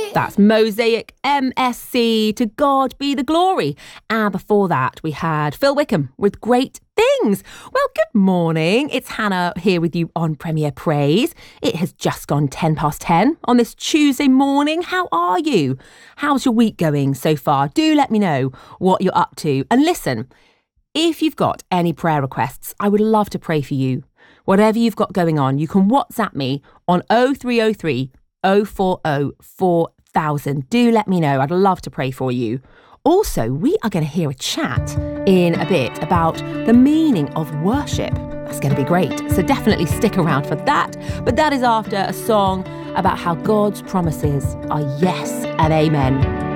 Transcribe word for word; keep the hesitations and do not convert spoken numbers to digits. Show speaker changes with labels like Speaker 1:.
Speaker 1: That's Mosaic M S C, To God Be the Glory. And before that, we had Phil Wickham with Great Things. Well, good morning. It's Hannah here with you on Premier Praise. It has just gone ten past ten on this Tuesday morning. How are you? How's your week going so far? Do let me know what you're up to. And listen, if you've got any prayer requests, I would love to pray for you. Whatever you've got going on, you can WhatsApp me on oh three oh three, oh four oh, four thousand. Do let me know. I'd love to pray for you. Also, we are going to hear a chat in a bit about the meaning of worship. That's going to be great. So definitely stick around for that. But that is after a song about how God's promises are yes and amen.